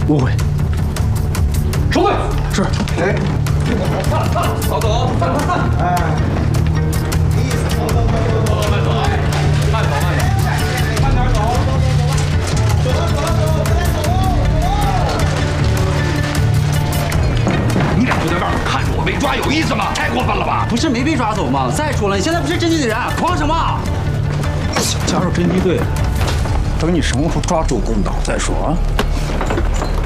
误会。收队。是。哎， 老总，哎，慢走，慢走，慢点走，你俩就在外面看着我被抓，有意思吗？太过分了吧！ 不是没被抓走吗？再说了，你现在不是侦缉队员，慌什么？ 加入侦缉队，等你什么时候抓住公道再说啊。